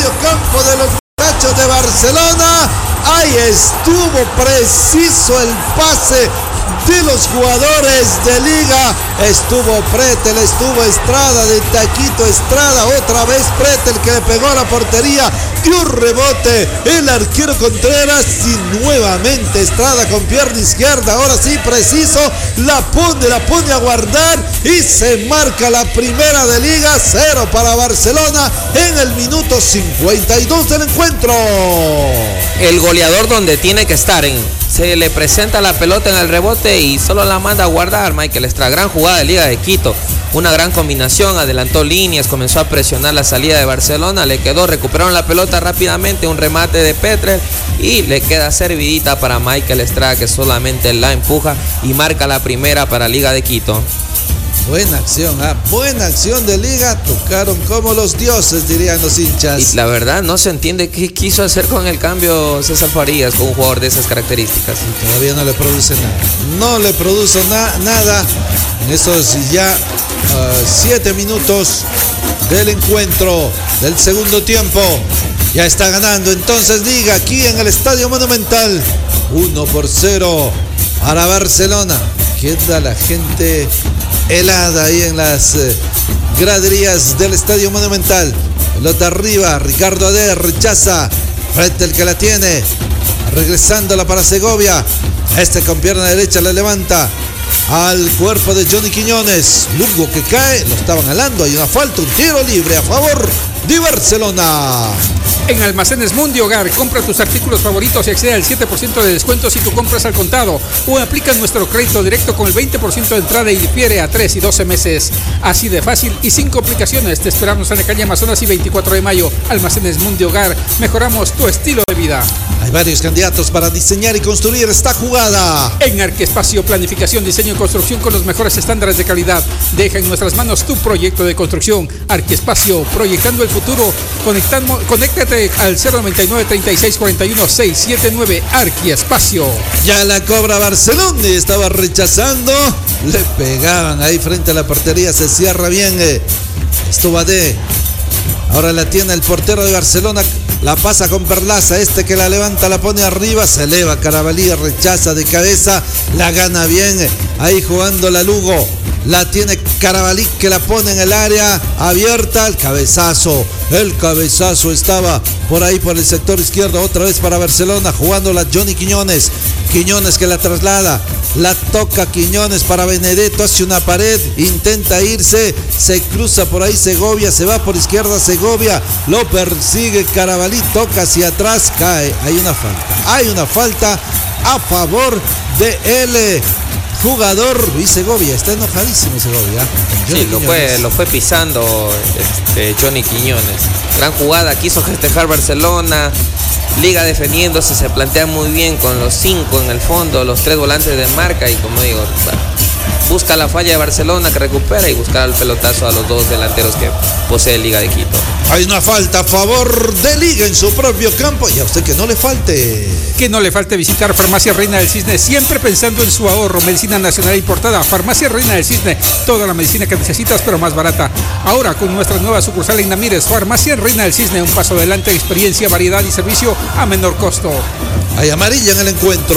medio campo de los muchachos de Barcelona. Ahí estuvo preciso el pase de los jugadores de Liga. Estuvo Pretel, estuvo Estrada, de taquito Estrada, otra vez Pretel que le pegó a la portería, dio un rebote el arquero Contreras y nuevamente Estrada con pierna izquierda, ahora sí preciso, la pone a guardar y se marca la primera de Liga. 0 para Barcelona en el minuto 52 del encuentro. El goleador donde tiene que estar, se le presenta la pelota en el rebote y solo la manda a guardar. Michael Estrada, gran jugada de Liga de Quito, una gran combinación, adelantó líneas, comenzó a presionar la salida de Barcelona, le quedó, recuperaron la pelota rápidamente, un remate de Pretel y le queda servidita para Michael Estrada, que solamente la empuja y marca la primera para Liga de Quito. Buena acción de Liga, tocaron como los dioses, dirían los hinchas. Y la verdad no se entiende qué quiso hacer con el cambio César Farías con un jugador de esas características. Y todavía no le produce nada. En estos ya 7 minutos del encuentro del segundo tiempo. Ya está ganando entonces Liga aquí en el Estadio Monumental. 1-0 para Barcelona. Queda la gente helada ahí en las graderías del Estadio Monumental. Pelota arriba, Ricardo Ade rechaza, Pretel que la tiene, regresándola para Segovia. Con pierna derecha la levanta al cuerpo de Johnny Quiñones. Lugo que cae, lo estaban jalando, hay una falta, un tiro libre a favor de Barcelona. En Almacenes Mundi Hogar, compra tus artículos favoritos y accede al 7% de descuento si tú compras al contado o aplica nuestro crédito directo con el 20% de entrada y difiere a 3 y 12 meses. Así de fácil y sin complicaciones. Te esperamos en la calle Amazonas y 24 de mayo. Almacenes Mundi Hogar, mejoramos tu estilo de vida. Hay varios candidatos para diseñar y construir esta jugada. En Arquespacio, planificación, diseño y construcción con los mejores estándares de calidad. Deja en nuestras manos tu proyecto de construcción. Arquespacio, proyectando el futuro. Conéctate al 099-3641-679. Arquiespacio. Ya la cobra Barcelona y estaba rechazando. Le pegaban ahí frente a la portería. Se cierra bien. Estuvo Ade. Ahora la tiene el portero de Barcelona. La pasa con Perlaza. Que la levanta, la pone arriba. Se eleva Carabalí, rechaza de cabeza. La gana bien. Ahí jugando la Lugo. La tiene Carabalí que la pone en el área abierta. El cabezazo estaba por ahí por el sector izquierdo. Otra vez para Barcelona, jugándola Johnny Quiñones. Quiñones que la traslada. La toca Quiñones para Benedetto. Hace una pared. Intenta irse. Se cruza por ahí Segovia. Se va por izquierda Segovia. Lo persigue Carabalí. Toca hacia atrás. Cae. Hay una falta a favor de él. Jugador Luis Segovia, está enojadísimo Segovia. Sí, lo fue pisando Johnny Quiñones. Gran jugada, quiso festejar Barcelona. Liga defendiéndose, se plantea muy bien con los 5 en el fondo, los 3 volantes de marca y como digo, busca la falla de Barcelona que recupera y buscar el pelotazo a los 2 delanteros que posee Liga de Quito. Hay una falta a favor de Liga en su propio campo y a usted que no le falte. Que no le falte visitar Farmacia Reina del Cisne, siempre pensando en su ahorro. Medicina nacional importada, Farmacia Reina del Cisne, toda la medicina que necesitas pero más barata. Ahora con nuestra nueva sucursal en Namírez, Farmacia Reina del Cisne, un paso adelante en experiencia, variedad y servicio a menor costo. Hay amarilla en el encuentro.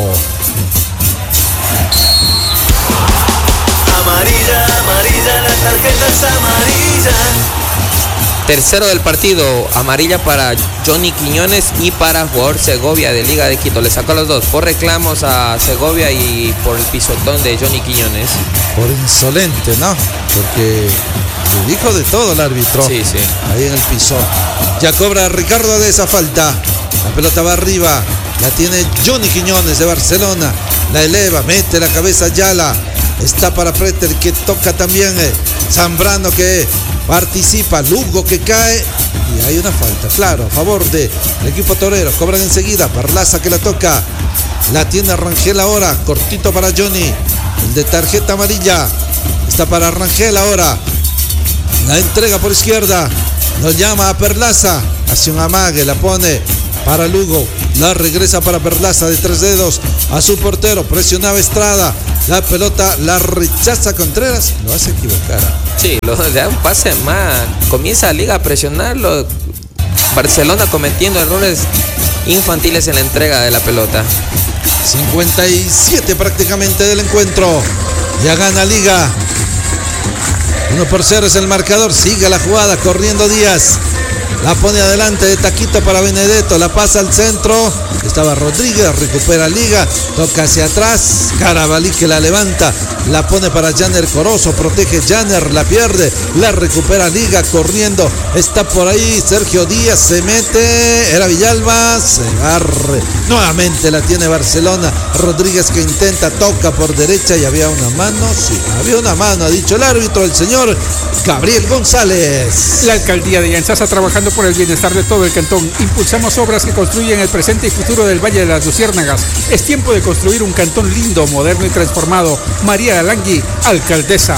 Amarilla, la tarjeta es amarilla. Tercero del partido, amarilla para Johnny Quiñones y para jugador Segovia de Liga de Quito. Le sacó a los 2 por reclamos a Segovia y por el pisotón de Johnny Quiñones. Por insolente, ¿no? Porque le dijo de todo el árbitro. Sí. Ahí en el pisón. Ya cobra Ricardo de esa falta. La pelota va arriba. La tiene Johnny Quiñones de Barcelona. La eleva, mete la cabeza Ayala. Está para Pretel que toca también. Zambrano que participa. Lugo que cae. Y hay una falta, claro, a favor del equipo torero. Cobran enseguida. Perlaza que la toca. La tiene Rangel ahora. Cortito para Johnny. El de tarjeta amarilla. Está para Rangel ahora. La entrega por izquierda. Lo llama a Perlaza. Hace un amague. La pone para Lugo. La regresa para Perlaza de 3 dedos a su portero. Presionaba Estrada. La pelota la rechaza Contreras. Lo hace equivocar. Sí, le da un pase más. Comienza la Liga a presionarlo. Barcelona cometiendo errores infantiles en la entrega de la pelota. 57 prácticamente del encuentro. Ya gana Liga. 1-0 es el marcador. Sigue la jugada corriendo Díaz. La pone adelante de taquito para Benedetto. La pasa al centro. Estaba Rodríguez. Recupera Liga. Toca hacia atrás. Carabalí que la levanta. La pone para Janer Corozo. Protege Janer. La pierde. La recupera Liga corriendo. Está por ahí Sergio Díaz. Se mete. Era Villalba. Se barre. Nuevamente la tiene Barcelona. Rodríguez que intenta. Toca por derecha. Y había una mano. Sí, había una mano. Ha dicho el árbitro. El señor Gabriel González. La alcaldía de Yanzasa trabajando por el bienestar de todo el cantón. Impulsamos obras que construyen el presente y futuro del Valle de las Luciérnagas. Es tiempo de construir un cantón lindo, moderno y transformado. María Alangui, alcaldesa.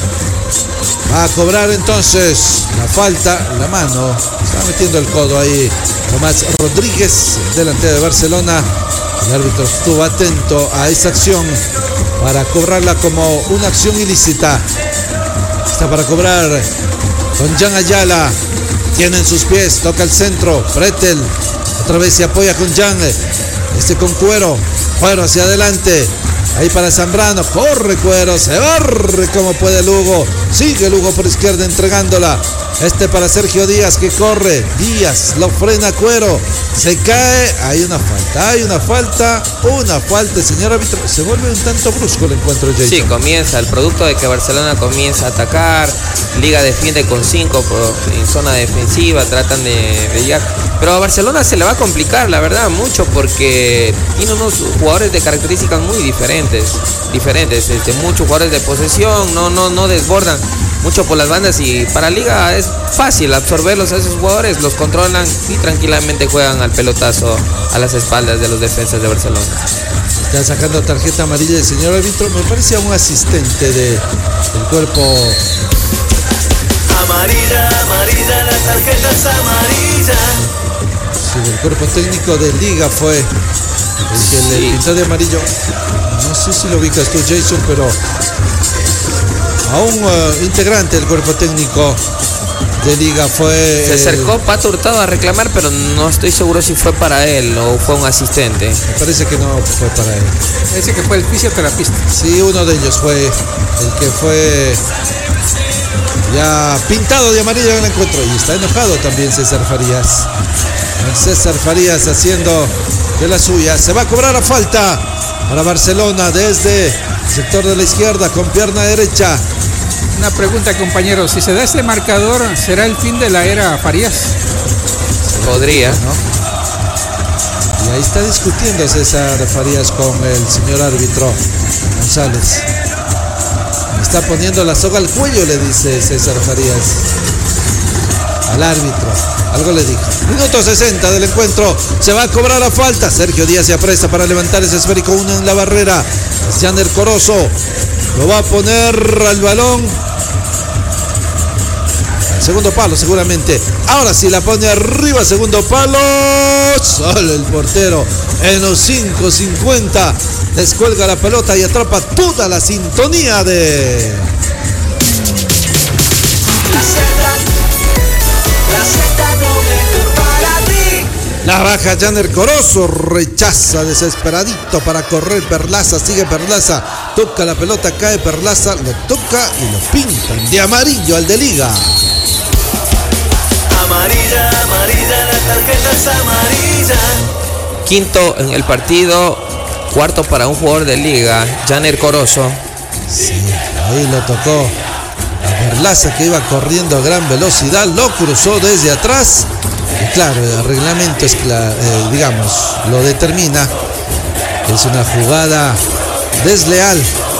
Va a cobrar entonces la falta, la mano. Está metiendo el codo ahí Tomás Rodríguez, delantero de Barcelona. El árbitro estuvo atento a esa acción para cobrarla como una acción ilícita. Está para cobrar con Jan Ayala. Tiene en sus pies, toca el centro. Pretel otra vez se apoya con Jan. Con Cuero. Cuero hacia adelante. Ahí para Zambrano. Corre Cuero. Se barre como puede Lugo. Sigue Lugo por izquierda entregándola. Para Sergio Díaz que corre. Díaz lo frena Cuero. Se cae. Hay una falta. Una falta. Señor árbitro. Se vuelve un tanto brusco el encuentro, Jason. Sí, comienza. El producto de que Barcelona comienza a atacar. Liga defiende con 5 en zona defensiva. Tratan de llegar. Pero a Barcelona se le va a complicar, la verdad, mucho. Porque tiene unos jugadores de características muy diferentes. Muchos jugadores de posesión. No desbordan mucho por las bandas, y para Liga es fácil absorberlos a esos jugadores, los controlan y tranquilamente juegan al pelotazo a las espaldas de los defensas de Barcelona. Está sacando tarjeta amarilla el señor árbitro, me parece a un asistente del cuerpo. Amarilla, amarilla, la tarjeta es amarilla. Sí, el cuerpo técnico de Liga fue el que le pintó de amarillo. No sé si lo ubicas tú, Jason, pero a un integrante del cuerpo técnico de Liga fue... Se acercó Pato Hurtado a reclamar, pero no estoy seguro si fue para él o fue un asistente. Me parece que no fue para él. Parece que fue el fisioterapista. Sí, uno de ellos fue el que fue ya pintado de amarillo en el encuentro. Y está enojado también César Farías. César Farías haciendo de la suya. Se va a cobrar la falta para Barcelona desde el sector de la izquierda con pierna derecha. Una pregunta, compañeros, si se da este marcador, ¿será el fin de la era Farías? Podría, ¿no? Y ahí está discutiendo César Farías con el señor árbitro González. Está poniendo la soga al cuello, le dice César Farías al árbitro. Algo le dijo. Minuto 60 del encuentro. Se va a cobrar la falta. Sergio Díaz se apresta para levantar ese esférico, uno en la barrera. Janer Corozo lo va a poner al balón. Al segundo palo seguramente. Ahora sí la pone arriba, segundo palo. Solo el portero en los 5.50. Descuelga la pelota y atrapa toda la sintonía de... La baja Janer Corozo, rechaza desesperadito para correr Perlaza, sigue Perlaza, toca la pelota, cae Perlaza, lo toca y lo pintan de amarillo al de Liga. Amarilla, amarilla, la tarjeta es amarilla. Quinto en el partido, cuarto para un jugador de Liga, Janer Corozo. Sí, ahí lo tocó a Perlaza que iba corriendo a gran velocidad, lo cruzó desde atrás. Y claro, el reglamento es, digamos, lo determina. Es una jugada desleal.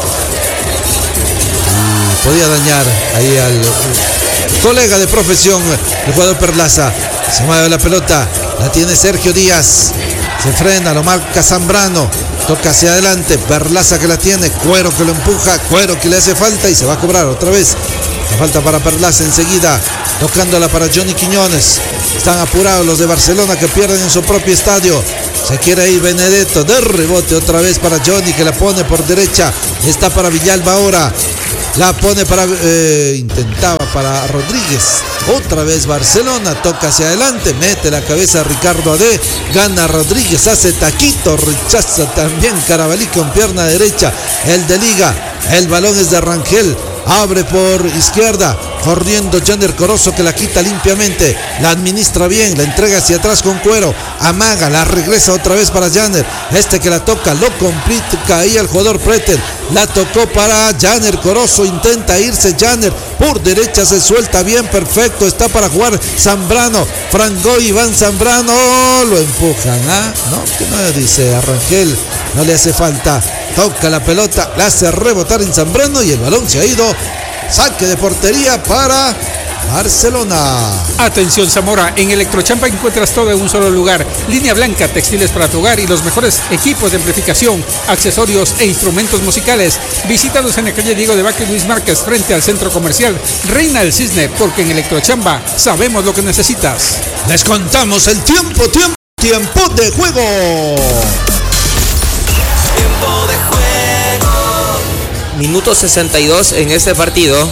Y podía dañar ahí al colega de profesión, el jugador Perlaza. Se mueve la pelota, la tiene Sergio Díaz. Se frena, lo marca Zambrano. Toca hacia adelante, Perlaza que la tiene, Cuero que lo empuja, Cuero que le hace falta y se va a cobrar otra vez. La falta para Perlaza enseguida, tocándola para Johnny Quiñones. Están apurados los de Barcelona que pierden en su propio estadio. Se quiere ir Benedetto, de rebote otra vez para Johnny que la pone por derecha. Está para Villalba ahora. La pone para, intentaba para Rodríguez. Otra vez Barcelona, toca hacia adelante, mete la cabeza a Ricardo Adé, gana Rodríguez, hace taquito, rechaza también Carabalí con pierna derecha, el de Liga, el balón es de Rangel, abre por izquierda, corriendo Janer Corozo que la quita limpiamente, la administra bien, la entrega hacia atrás con Cuero, amaga, la regresa otra vez para Janer, que la toca, lo complica ahí el jugador Pretel, la tocó para Janer Corozo, intenta irse Janer, por derecha se suelta bien, perfecto, está para jugar Zambrano, Frangoy, Iván Zambrano, lo empujan, no, que no dice a Rangel, no le hace falta, toca la pelota, la hace rebotar en Zambrano y el balón se ha ido, saque de portería para Barcelona. Atención Zamora, en Electrochampa encuentras todo en un solo lugar. Línea blanca, textiles para tu hogar y los mejores equipos de amplificación, accesorios e instrumentos musicales. Visítanos en la calle Diego de Baque Luis Márquez frente al centro comercial Reina del Cisne, porque en Electrochampa sabemos lo que necesitas. Les contamos el tiempo de juego. Tiempo de juego. Minuto 62 en este partido.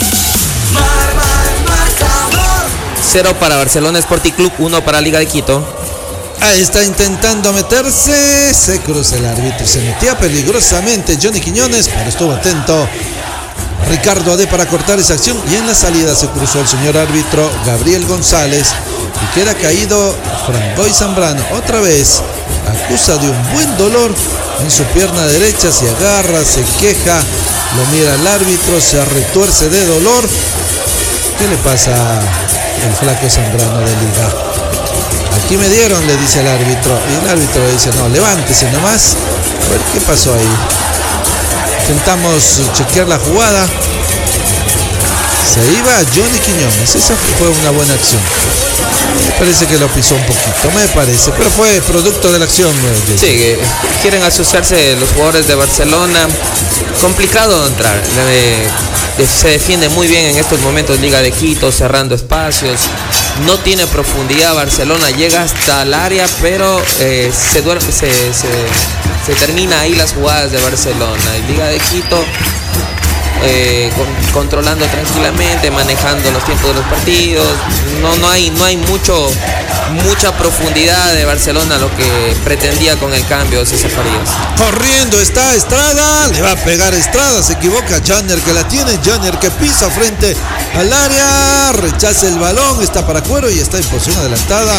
0 para Barcelona Sporting Club, 1 para Liga de Quito. Ahí está intentando meterse, se cruza el árbitro, se metía peligrosamente Johnny Quiñones, pero estuvo atento Ricardo Adé para cortar esa acción y en la salida se cruzó el señor árbitro Gabriel González y queda caído Frangoy Zambrano. Otra vez acusa de un buen dolor en su pierna derecha, se agarra, se queja, lo mira el árbitro, se retuerce de dolor. ¿Qué le pasa al flaco Zambrano de Liga? Aquí me dieron, le dice el árbitro. Y el árbitro le dice, no, levántese nomás. A ver qué pasó ahí. Intentamos chequear la jugada. Se iba Johnny Quiñones. Esa fue una buena acción. Me parece que lo pisó un poquito, me parece. Pero fue producto de la acción. Sí, quieren asociarse los jugadores de Barcelona. Complicado entrar. Se defiende muy bien en estos momentos Liga de Quito, cerrando espacios. No tiene profundidad Barcelona, llega hasta el área, pero se termina ahí las jugadas de Barcelona. Liga de Quito controlando tranquilamente, manejando los tiempos de los partidos. No hay mucha profundidad de Barcelona, lo que pretendía con el cambio César Farías. Corriendo está Estrada, le va a pegar Estrada, se equivoca Janer que la tiene, Janer que pisa frente al área, rechaza el balón, está para Cuero y está en posición adelantada,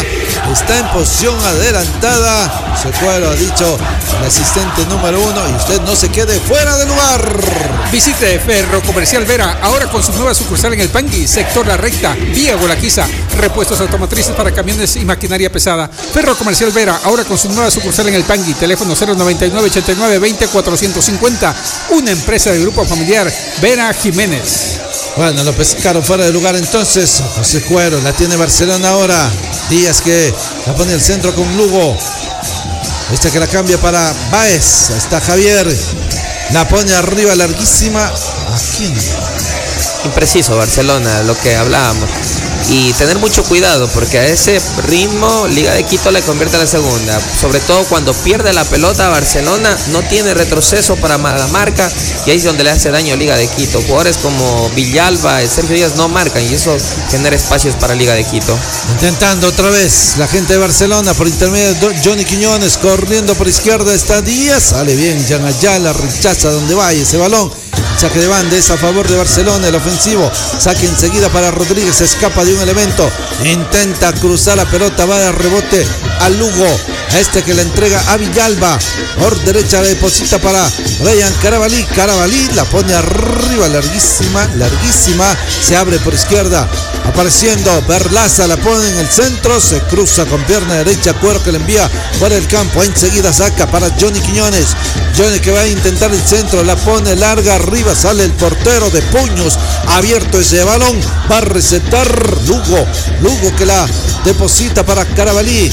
José Cuero ha dicho el asistente número 1 y usted no se quede fuera de lugar. Visite Ferro Comercial Vera, ahora con su nueva sucursal en el Pangui, sector La Recta, vía Gualaquiza, repuestos automotrices para camiones y maquinaria pesada. Ferro Comercial Vera, ahora con su nueva sucursal en el Pangui, teléfono 099 89 20 450, una empresa del grupo familiar Vera Jiménez. Bueno, lo pescaron fuera de lugar entonces. José Cuero, la tiene Barcelona ahora. Díaz que la pone al centro con Lugo. Que la cambia para Báez. Está Javier. La pone arriba larguísima. ¿A quién? Impreciso Barcelona, lo que hablábamos. Y tener mucho cuidado porque a ese ritmo Liga de Quito le convierte a la segunda. Sobre todo cuando pierde la pelota Barcelona, no tiene retroceso para la marca y ahí es donde le hace daño a Liga de Quito. Jugadores como Villalba, Sergio Díaz no marcan y eso genera espacios para Liga de Quito. Intentando otra vez la gente de Barcelona por intermedio de Johnny Quiñones, corriendo por izquierda está Díaz, sale bien Jan Ayala, rechaza donde vaya ese balón. Saque de banda es a favor de Barcelona, el ofensivo. Saque enseguida para Rodríguez, escapa de un elemento. Intenta cruzar la pelota, va de rebote a Lugo. Que le entrega a Villalba. Por derecha la deposita para Brian Carabalí. Carabalí la pone arriba, larguísima. Se abre por izquierda. Apareciendo Berlaza, la pone en el centro. Se cruza con pierna derecha. Cuero que le envía por el campo. Enseguida saca para Johnny Quiñones. Johnny que va a intentar el centro. La pone larga arriba. Sale el portero de puños. Abierto ese balón. Va a receptar Lugo. Lugo que la deposita para Carabalí.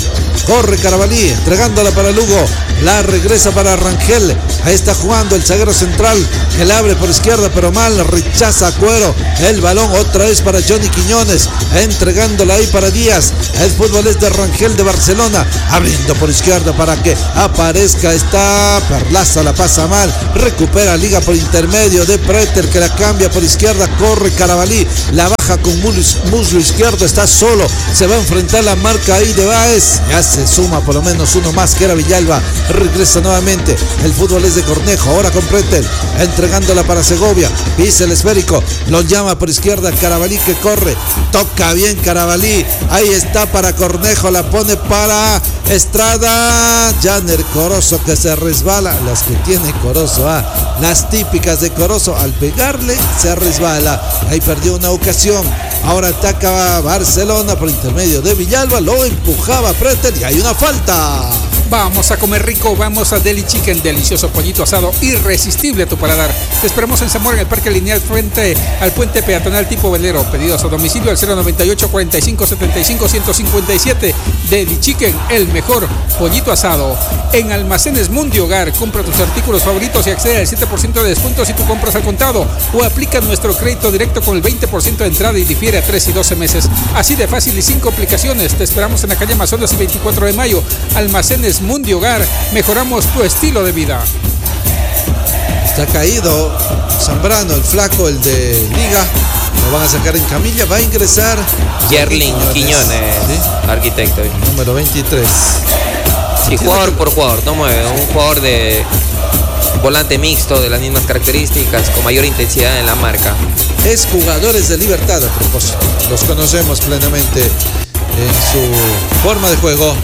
corre Carabalí, entregándola para Lugo, la regresa para Rangel, ahí está jugando el zaguero central, que la abre por izquierda pero mal, rechaza a Cuero, el balón otra vez para Johnny Quiñones, entregándola ahí para Díaz, el fútbol es de Rangel de Barcelona, abriendo por izquierda para que aparezca, está Perlaza, la pasa mal, recupera Liga por intermedio de Pretel, que la cambia por izquierda, corre Carabalí, la baja con muslo izquierdo, está solo, se va a enfrentar la marca ahí de Báez, ya se suma por lo menos uno más que era Villalba, regresa nuevamente, el fútbol es de Cornejo, ahora con Pretel, entregándola para Segovia, pisa el esférico, lo llama por izquierda Carabalí, que corre, toca bien Carabalí, ahí está para Cornejo, la pone para Estrada, Janer Corozo, que se resbala, las que tiene Corozo, las típicas de Corozo, al pegarle se resbala, ahí perdió una ocasión, ahora ataca Barcelona por intermedio de Villalba, lo empujaba Pretel y hay una falta. Vamos a comer rico, vamos a Deli Chicken, delicioso pollito asado, irresistible a tu paladar. Te esperamos en Zamora, en el Parque Lineal, frente al puente peatonal tipo velero. Pedidos a domicilio al 098 45 75 157. Deli Chicken, el mejor pollito asado. En Almacenes Mundi Hogar, compra tus artículos favoritos y accede al 7% de descuento si tú compras al contado, o aplica nuestro crédito directo con el 20% de entrada y difiere a 3 y 12 meses. Así de fácil y sin complicaciones. Te esperamos en la calle Amazonas y 24 de mayo. Almacenes Mundi Hogar, mejoramos tu estilo de vida. Está caído Zambrano, el flaco, el de Liga, lo van a sacar en camilla, va a ingresar Yerlin Quiñones, ¿sí? Arquitecto. Número 23. Sí, jugador por jugador, no mueve, un jugador de volante mixto de las mismas características, con mayor intensidad en la marca. Es jugadores de Libertad, a propósito, los conocemos plenamente en su forma de juego.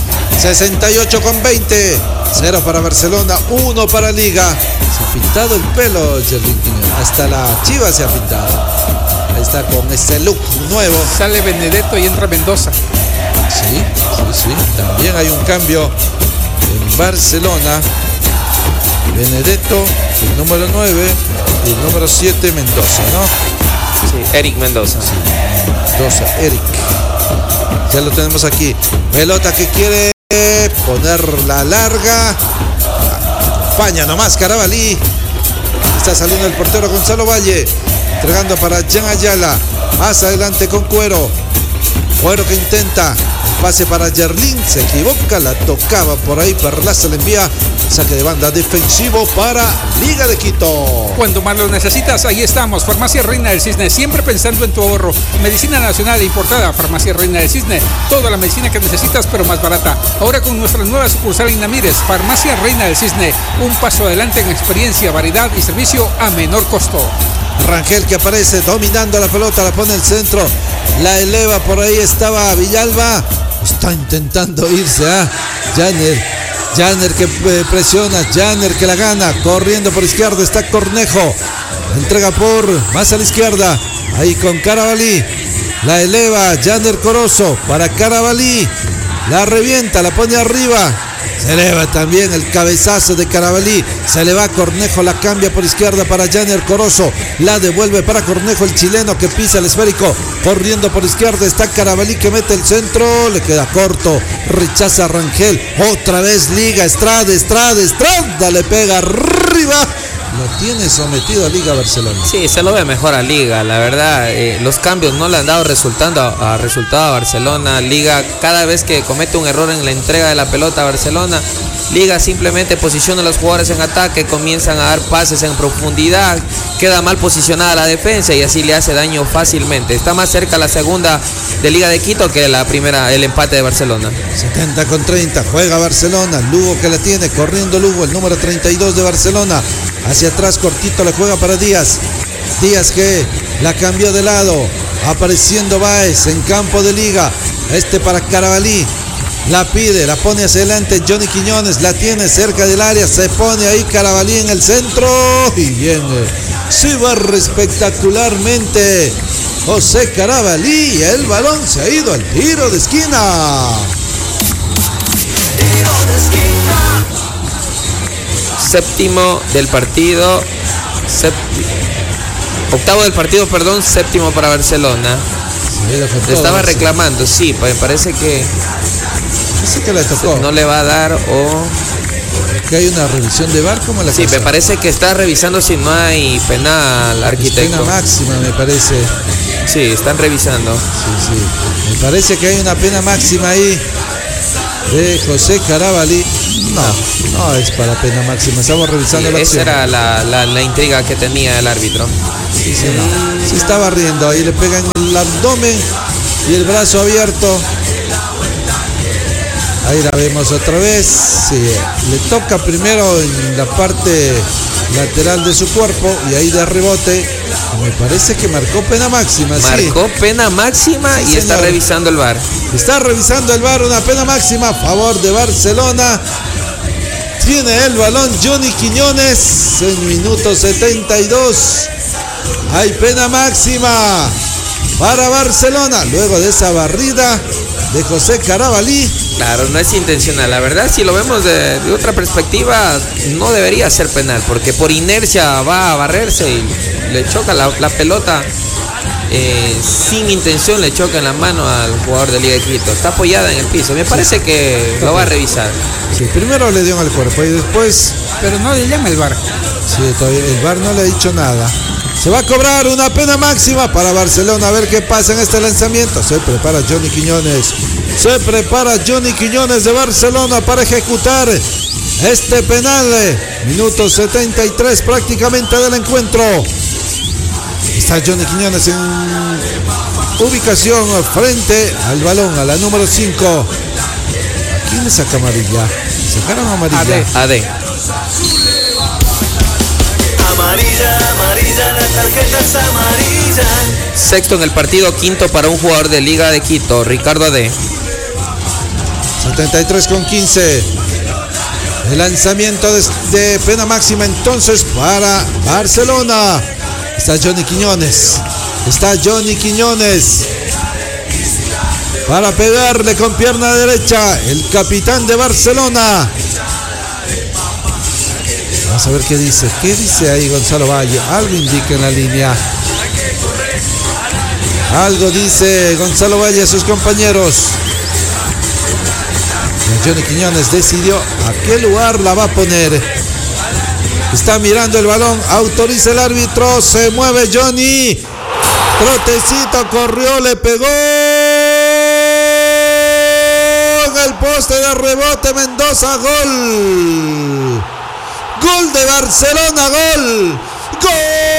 68-20, 0 para Barcelona, 1 para Liga. Se ha pintado el pelo Yerlin Quiñones, hasta la chiva se ha pintado. Ahí está con ese look nuevo. Sale Benedetto y entra Mendoza. Sí. También hay un cambio en Barcelona. Benedetto, el número 9, y el número 7, Mendoza, ¿no? Sí, Eric Mendoza. Sí, Mendoza, Eric. Ya lo tenemos aquí. Pelota que quiere ponerla larga. España nomás, Carabalí. Está saliendo el portero Gonzalo Valle. Entregando para Jan Ayala. Más adelante con Cuero. Cuero que intenta. Pase para Yerlin, se equivoca, la tocaba por ahí, Perlaza le envía saque de banda defensivo para Liga de Quito. Cuando más lo necesitas, ahí estamos. Farmacia Reina del Cisne, siempre pensando en tu ahorro. Medicina nacional e importada, Farmacia Reina del Cisne, toda la medicina que necesitas pero más barata. Ahora con nuestra nueva sucursal en Namírez, Farmacia Reina del Cisne, un paso adelante en experiencia, variedad y servicio a menor costo. Rangel que aparece dominando la pelota, la pone al centro, la eleva, por ahí estaba Villalba, está intentando irse a Janer que presiona, Janer que la gana, corriendo por izquierda está Cornejo, entrega por más a la izquierda, ahí con Carabalí, la eleva Janer Corozo para Carabalí, la revienta, la pone arriba. Se eleva también el cabezazo de Carabalí. Se le va Cornejo, la cambia por izquierda para Janer Corozo. La devuelve para Cornejo, el chileno que pisa el esférico. Corriendo por izquierda está Carabalí que mete el centro. Le queda corto. Rechaza a Rangel. Otra vez Liga. Estrada. Le pega arriba. Lo tiene sometido a Liga Barcelona. Sí, se lo ve mejor a Liga, la verdad. Los cambios no le han dado resultado a Barcelona. Liga, cada vez que comete un error en la entrega de la pelota a Barcelona, Liga simplemente posiciona a los jugadores en ataque, comienzan a dar pases en profundidad, queda mal posicionada la defensa y así le hace daño fácilmente. Está más cerca la segunda de Liga de Quito que la primera, el empate de Barcelona. 70-30, juega Barcelona, Lugo que la tiene, corriendo Lugo, el número 32 de Barcelona. Hacia atrás cortito le juega para Díaz. Díaz que la cambió de lado. Apareciendo Báez en campo de Liga. Para Carabalí. La pide, la pone hacia adelante Johnny Quiñones. La tiene cerca del área. Se pone ahí Carabalí en el centro. Y bien, se va espectacularmente José Carabalí. Y el balón se ha ido al tiro de esquina. Séptimo del partido. Octavo del partido, perdón. Séptimo para Barcelona. Le estaba reclamando, sí, me parece que Dice que le tocó. No le va a dar o... Que hay una revisión de VAR, ¿cómo la Sí, cosa? me parece que está revisando si no hay penal, arquitecto. Pena máxima, me parece. Sí, están revisando. Sí. Me parece que hay una pena máxima ahí de José Carabalí. No es para pena máxima. Estamos revisando la Esa acción. era la intriga que tenía el árbitro. Sí, no. Sí estaba riendo. Ahí le pegan el abdomen y el brazo abierto. Ahí la vemos otra vez. Sí, le toca primero en la parte lateral de su cuerpo y ahí de rebote. Me parece que marcó pena máxima. Marcó pena máxima Sí, y está señor. revisando el VAR. Está revisando el VAR, una pena máxima a favor de Barcelona. Tiene el balón Johnny Quiñones en minuto 72. Hay pena máxima para Barcelona luego de esa barrida de José Carabalí. Claro, no es intencional. La verdad, si lo vemos de otra perspectiva, no debería ser penal, porque por inercia va a barrerse y le choca la pelota. Sin intención le choca en la mano al jugador de Liga de Quito. Está apoyada en el piso. Me parece que lo va a revisar. Sí, primero le dio en el cuerpo y después... Pero no le llama el VAR. Sí, todavía el VAR no le ha dicho nada. Se va a cobrar una pena máxima para Barcelona. A ver qué pasa en este lanzamiento. Se prepara Johnny Quiñones. Se prepara Johnny Quiñones de Barcelona para ejecutar este penal. Minuto 73 prácticamente del encuentro. Está Johnny Quiñones en ubicación frente al balón, a la número 5. ¿A quién le saca amarilla? ¿Sacaron amarilla? AD. Amarilla, la tarjeta es amarilla. Sexto en el partido, quinto para un jugador de Liga de Quito, Ricardo AD. 73-15. El lanzamiento de pena máxima entonces para Barcelona. Está Johnny Quiñones. Para pegarle con pierna derecha el capitán de Barcelona. Vamos a ver qué dice. ¿Qué dice ahí Gonzalo Valle? Algo indica en la línea. Algo dice Gonzalo Valle a sus compañeros. Johnny Quiñones decidió a qué lugar la va a poner. Está mirando el balón, autoriza el árbitro, se mueve Johnny. Trotecito, corrió, le pegó. En el poste de rebote, Mendoza, gol. Gol de Barcelona, gol. ¡Gol!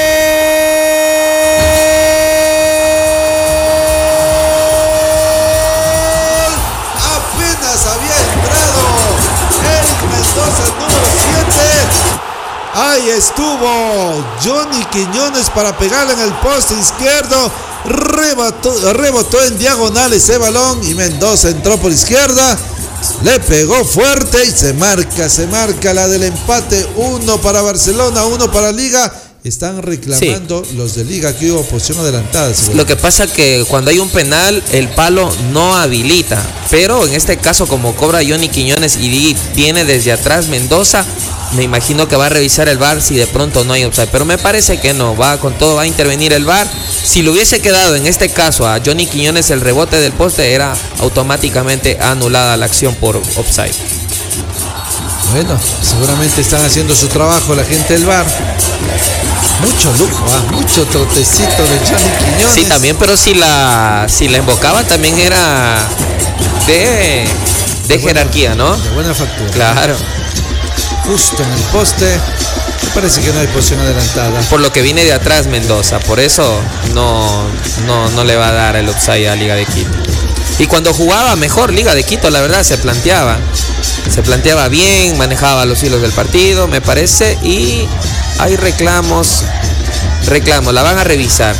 Apenas había entrado Eric Mendoza, el número 7. Ahí estuvo Johnny Quiñones para pegarle en el poste izquierdo. Rebotó en diagonal ese balón y Mendoza entró por izquierda. Le pegó fuerte y se marca la del empate. 1 para Barcelona, 1 para Liga. Están reclamando los de Liga que hubo posición adelantada. Lo que pasa que cuando hay un penal, el palo no habilita. Pero en este caso, como cobra Johnny Quiñones y tiene desde atrás Mendoza, me imagino que va a revisar el VAR si de pronto no hay offside. Pero me parece que no, va a intervenir el VAR. Si le hubiese quedado en este caso a Johnny Quiñones el rebote del poste, era automáticamente anulada la acción por offside. Bueno, seguramente están haciendo su trabajo la gente del VAR. Mucho lujo, mucho trotecito de Johnny Quiñones. Sí, también, pero si la embocaba también era de jerarquía, ¿no? De buena factura. Claro. Justo en el poste. Me parece que no hay posición adelantada. Por lo que viene de atrás Mendoza, por eso no le va a dar el offside a Liga de Quito. Y cuando jugaba mejor Liga de Quito, la verdad, se planteaba bien, manejaba los hilos del partido, me parece, y hay reclamos, la van a revisar.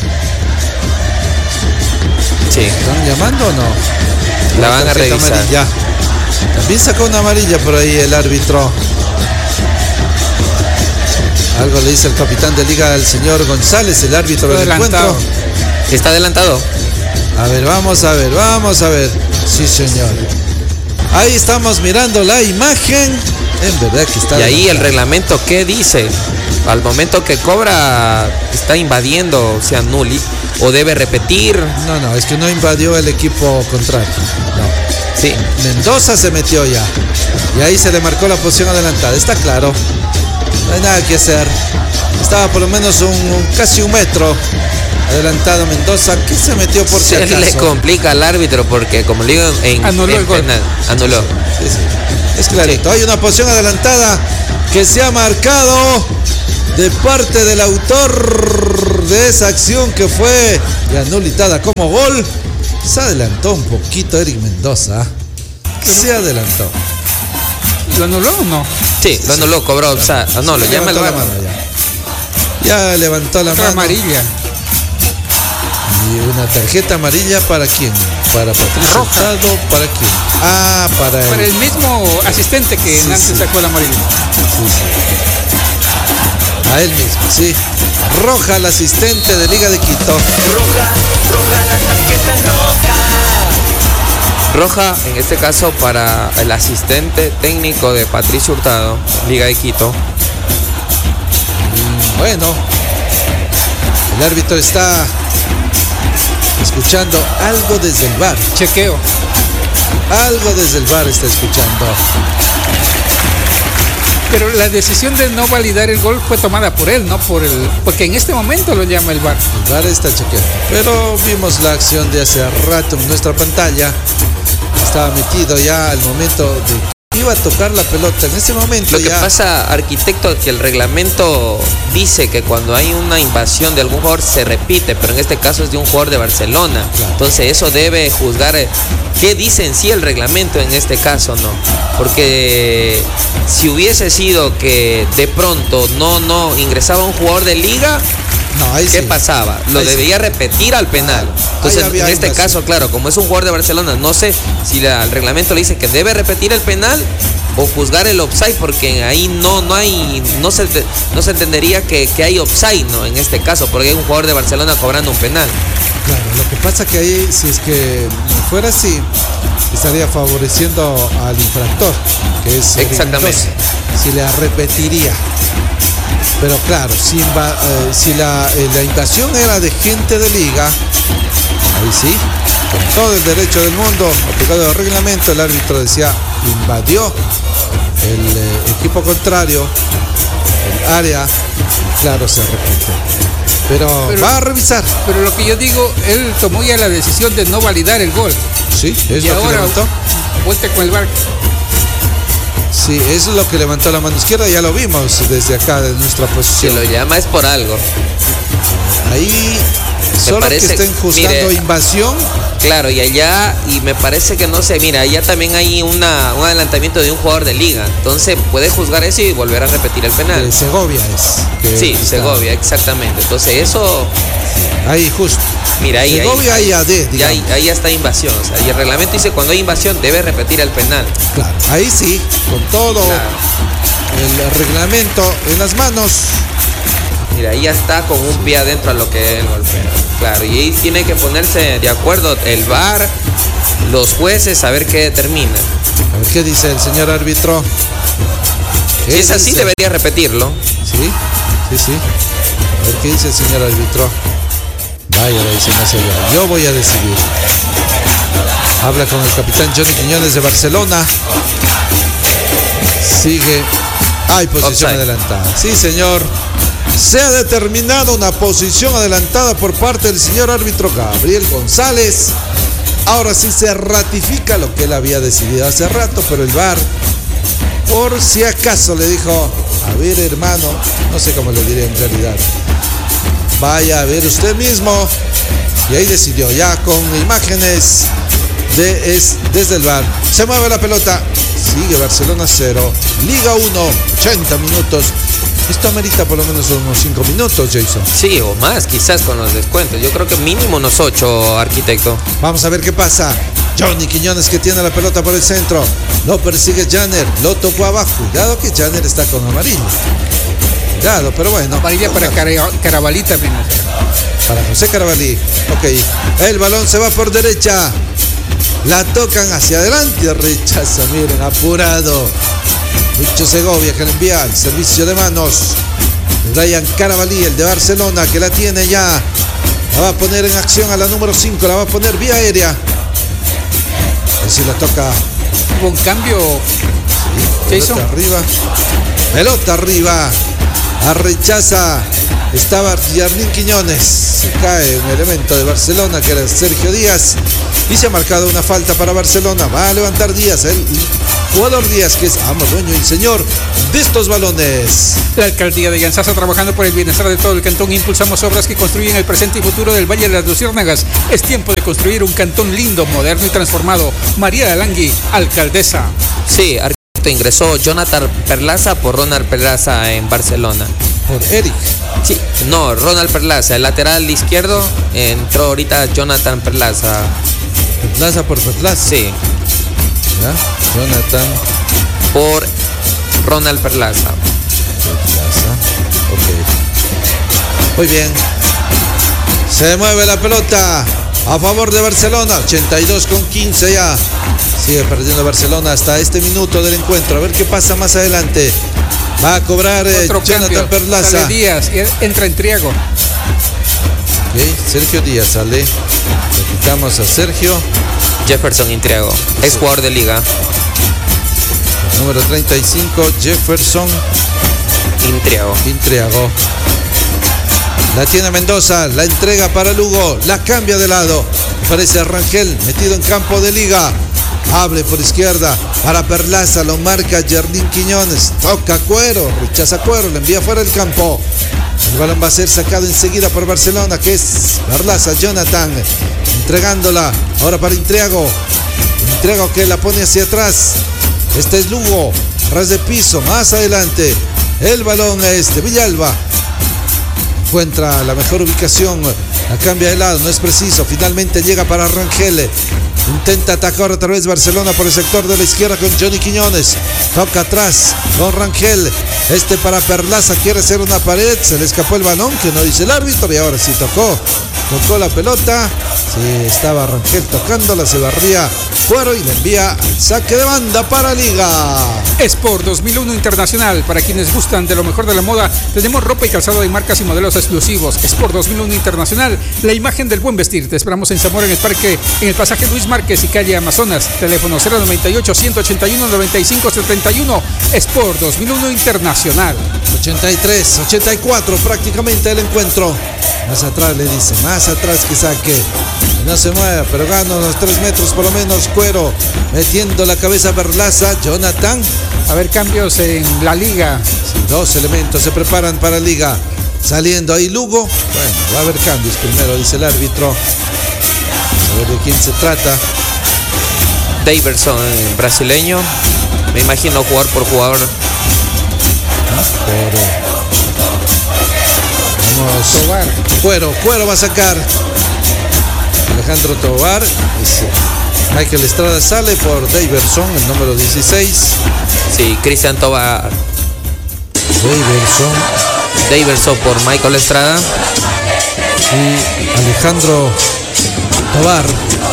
Sí. ¿Están llamando o no? La van a revisar. Amarilla. También sacó una amarilla por ahí el árbitro. Algo le dice el capitán de Liga al señor González, el árbitro del encuentro. ¿Está adelantado? A ver, vamos a ver. Sí, señor. Ahí estamos mirando la imagen. En verdad que está. Y ahí el reglamento, ¿qué dice? Al momento que cobra, está invadiendo, o sea, nulli, o debe repetir. No, es que no invadió el equipo contrario. No. Sí. Mendoza se metió ya. Y ahí se le marcó la posición adelantada. Está claro. No hay nada que hacer. Estaba por lo menos casi un metro adelantado Mendoza, que se metió por si Se acaso. le complica al árbitro porque, como le digo, Anuló el gol. penal, anuló. Sí, sí. Es clarito. Hay una posición adelantada que se ha marcado de parte del autor de esa acción que fue anulitada como gol. Se adelantó un poquito Eric Mendoza. Se adelantó. ¿Lo anuló o no? Sí, lo anuló, cobró. O sea, no, lo llama el Levantó la VAR. mano ya levantó la Otra mano. amarilla. Y una tarjeta amarilla para quién? Para Patricio Roja. Hurtado, ¿para quién? Para Para él. el mismo asistente que Sí, antes sí. sacó la amarilla. A él mismo, sí. Roja, el asistente de Liga de Quito. Roja, en este caso, para el asistente técnico de Patricio Hurtado, Liga de Quito. Bueno, el árbitro está escuchando algo desde el VAR. Chequeo. Algo desde el VAR está escuchando. Pero la decisión de no validar el gol fue tomada por él, no por el. Porque en este momento lo llama el VAR. El VAR está chequeando. Pero vimos la acción de hace rato en nuestra pantalla. Estaba metido ya al momento de que iba a tocar la pelota. En ese momento Lo que ya. pasa, arquitecto, que el reglamento dice que cuando hay una invasión de algún jugador se repite, pero en este caso es de un jugador de Barcelona. Claro. Entonces eso debe juzgar qué dice en sí el reglamento en este caso, ¿no? Porque si hubiese sido que de pronto no ingresaba un jugador de liga, No, ahí ¿qué sí. pasaba? Lo Ahí sí. debería repetir al penal. Entonces, Ahí había en este invasión. caso, claro, como es un jugador de Barcelona, no sé si el reglamento le dice que debe repetir el penal o juzgar el offside, porque ahí no se entendería que hay offside, ¿no? En este caso, porque hay un jugador de Barcelona cobrando un penal. Claro, lo que pasa que ahí, si es que fuera así, estaría favoreciendo al infractor, que es Eric Exactamente. Mendoza. Si le repetiría. Pero claro, si la invasión era de gente de liga, ahí sí, con todo el derecho del mundo, aplicado al reglamento, el árbitro decía, invadió el equipo contrario, el área, claro, se repite. Pero va a revisar. Pero lo que yo digo, él tomó ya la decisión de no validar el gol. Sí, es Y lo que ahora levantó. vuelta con el VAR. Sí, eso es lo que levantó la mano izquierda, ya lo vimos desde acá, de nuestra Si posición. lo llama es por algo. Ahí, solo parece- que estén juzgando mire, invasión. Claro, y allá, y me parece que no sé, mira, allá también hay un adelantamiento de un jugador de liga. Entonces puede juzgar eso y volver a repetir el penal. De Segovia es. que Sí, está Segovia, exactamente. Entonces eso, Ahí justo. mira, ahí Segovia y AD, ya, digamos. ahí ya está invasión. O sea, y el reglamento dice cuando hay invasión debe repetir el penal. Claro, ahí sí, con todo Claro. el reglamento en las manos. Mira, ahí ya está con un pie adentro a lo que él golpea. Claro, y ahí tiene que ponerse de acuerdo el VAR, los jueces, a ver qué determina. A ver qué dice el señor árbitro. Si ¿Qué es así, dice? debería repetirlo. Sí, sí, sí. A ver qué dice el señor árbitro. Vaya, le dice más allá. Yo voy a decidir. Habla con el capitán Johnny Quiñones de Barcelona. Sigue. Hay posición Offside. adelantada. Sí, señor. Se ha determinado una posición adelantada por parte del señor árbitro Gabriel González. Ahora sí se ratifica lo que él había decidido hace rato, pero el VAR, por si acaso, le dijo: a ver, hermano, no sé cómo le diré en realidad, vaya a ver usted mismo. Y ahí decidió, ya con imágenes desde el VAR. Se mueve la pelota. Sigue Barcelona 0. Liga 1, 80 minutos. Esto amerita por lo menos unos 5 minutos, Jason. Sí, o más, quizás con los descuentos. Yo creo que mínimo unos 8, arquitecto. Vamos a ver qué pasa. Johnny Quiñones, que tiene la pelota por el centro. Lo persigue Janner. Lo tocó abajo. Cuidado que Janner está con amarillo. Cuidado, pero bueno. Amarilla para Carabalita primero. Para José Carabalí. Ok. El balón se va por derecha. La tocan hacia adelante. Rechaza, miren, apurado. Lucho Segovia, que le envía el servicio de manos. Brian Carabalí, el de Barcelona, que la tiene ya. La va a poner en acción a la número 5. La va a poner vía aérea. si la toca. Hubo un cambio. Pelota Jason. arriba. Pelota arriba. La rechaza. Estaba Jardín Quiñones. Se cae un elemento de Barcelona que era Sergio Díaz. Y se ha marcado una falta para Barcelona. Va a levantar Díaz, el jugador Díaz, que es amo, dueño y señor de estos balones. La alcaldía de Llanzaza, trabajando por el bienestar de todo el cantón. Impulsamos obras que construyen el presente y futuro del Valle de las Luciérnagas. Es tiempo de construir un cantón lindo, moderno y transformado. María Alangui, alcaldesa. Sí, arquitecto ingresó Jonathan Perlaza por Ronald Perlaza en Barcelona. Por Eric. Sí, no, Ronald Perlaza, el lateral izquierdo, entró ahorita Jonathan Perlaza. Plaza por Plaza. Sí, ¿Ya? Jonathan por Ronald Perlaza. Plaza. Ok. Muy bien. Se mueve la pelota a favor de Barcelona. 82-15 ya. Sigue perdiendo Barcelona hasta este minuto del encuentro. A ver qué pasa más adelante. Va a cobrar Otro Jonathan cambio. Perlaza. Sale Díaz y entra Entriago. Ok, Sergio Díaz sale. Le quitamos a Sergio. Jefferson Intriago, ex jugador de liga. Número 35, Jefferson Intriago. Intriago. La tiene Mendoza, la entrega para Lugo, la cambia de lado. Aparece Rangel, metido en campo de liga. Abre por izquierda para Perlaza, lo marca Jardín Quiñones. Toca Cuero, rechaza Cuero, le envía fuera del campo. El balón va a ser sacado enseguida por Barcelona, que es Perlaza, Jonathan. Entregándola ahora para Intriago. Intriago que la pone hacia atrás. Este es Lugo, a ras de piso, más adelante. El balón es de Villalba. Encuentra la mejor ubicación, la cambia de lado, no es preciso. Finalmente llega para Rangel. Intenta atacar otra vez Barcelona por el sector de la izquierda con Johnny Quiñones. Toca atrás con Rangel. Este para Perlaza, quiere hacer una pared. Se le escapó el balón, que no dice el árbitro. Y ahora sí tocó la pelota. Sí, estaba Rangel tocándola, se barría Cuero y le envía al saque de banda para Liga. Sport 2001 Internacional. Para quienes gustan de lo mejor de la moda, tenemos ropa y calzado de marcas y modelos exclusivos. Sport 2001 Internacional, la imagen del buen vestir. Te esperamos en Zamora, en el parque, en el pasaje Luis Márquez y calle Amazonas. Teléfono 098-181-95-71. Sport 2001 Internacional. 83-84 prácticamente el encuentro. Más atrás le dice, más atrás que saque. No se mueva, pero gana unos 3 metros por lo menos. Cuero metiendo la cabeza a Perlaza. Jonathan. A ver, cambios en la liga. Sí, 2 elementos se preparan para Liga. Saliendo ahí Lugo. Bueno, va a haber cambios primero, dice el árbitro. Vamos a ver de quién se trata. Daverson, brasileño. Me imagino jugar por jugador. Vamos. Tobar. Cuero va a sacar. Alejandro Tobar. Michael Estrada sale por Daverson, el número 16. Sí, Cristian Tobar. Daverson por Michael Estrada. Y Alejandro Tobar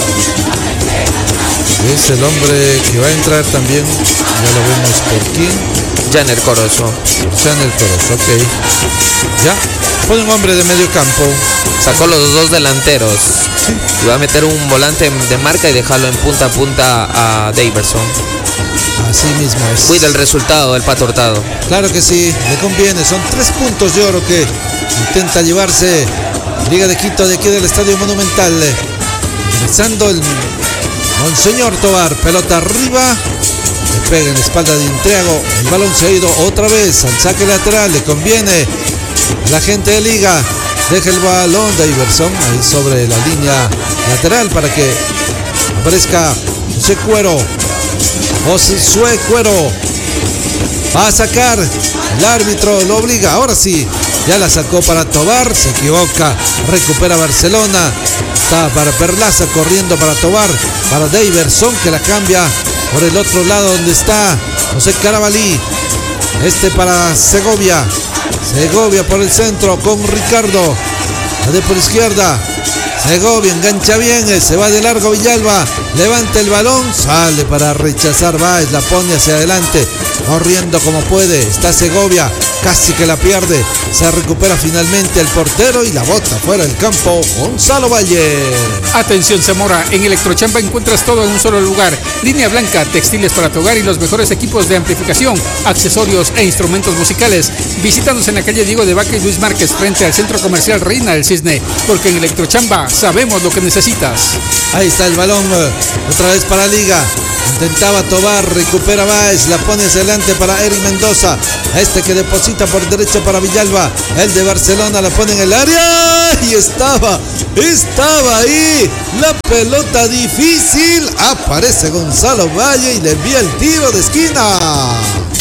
es el hombre que va a entrar también. Ya lo vemos por quién. Janer Corozo. Chanel Toros, ok. Ya, pone un hombre de medio campo. Sacó los dos delanteros. Y va a meter un volante de marca y dejarlo en punta a punta a Daverson. Así mismo es. Cuida el resultado del Pato Hurtado. Claro que sí, le conviene. Son 3 puntos de oro que intenta llevarse Liga de Quito de aquí del Estadio Monumental. Ingresando el Monseñor Tobar. Pelota arriba. Le pega en la espalda de Intriago. El balón se ha ido otra vez al saque lateral. Le conviene a la gente de Liga. Deja el balón Daverson ahí sobre la línea lateral para que aparezca José Cuero. Josué Cuero va a sacar. El árbitro lo obliga. Ahora sí, ya la sacó para Tobar. Se equivoca. Recupera Barcelona. Está para Perlaza corriendo para Tobar. Para Daverson que la cambia por el otro lado donde está José Carabalí. Este para Segovia. Segovia por el centro con Ricardo. La de por izquierda. Segovia engancha bien. Se va de largo Villalba. Levanta el balón. Sale para rechazar Báez. La pone hacia adelante. Corriendo como puede. Está Segovia. casi que la pierde. Se recupera finalmente el portero y la bota fuera del campo Gonzalo Valle. Atención Zamora, en Electrochamba encuentras todo en un solo lugar. Línea blanca, textiles para tu hogar y los mejores equipos de amplificación, accesorios e instrumentos musicales. Visítanos en la calle Diego de Vaca y Luis Márquez frente al Centro Comercial Reina del Cisne, porque en Electrochamba sabemos lo que necesitas. Ahí está el balón, otra vez para Liga. Intentaba Tobar, recupera Báez, la pone hacia adelante para Eric Mendoza. Este que deposita por derecha para Villalba. El de Barcelona la pone en el área y estaba ahí la pelota difícil. Aparece Gonzalo Valle y le envía el tiro de esquina.